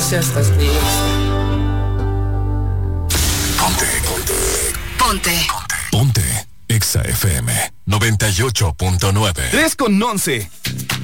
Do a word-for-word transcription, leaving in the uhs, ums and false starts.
si estás lista. Ponte, ponte. Ponte. Ponte. Exa F M noventa y ocho punto nueve. tres con once.